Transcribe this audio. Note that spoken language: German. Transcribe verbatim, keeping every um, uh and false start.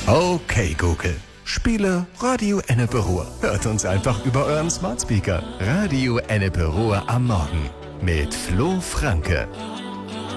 Okay, Google. Spiele Radio Ennepe Ruhr. Hört uns einfach über euren Smart Speaker. Radio Ennepe Ruhr am Morgen. Mit Flo Franke.